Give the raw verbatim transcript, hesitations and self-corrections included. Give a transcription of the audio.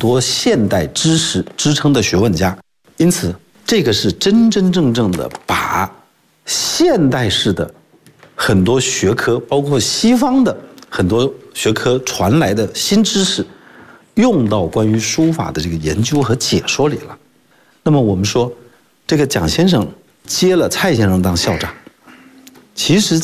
多现代知识支撑的学问家。因此，这个是真真正正的把现代式的很多学科，包括西方的很多学科传来的新知识，用到关于书法的这个研究和解说里了。那么我们说，这个蒋先生接了蔡先生当校长，其实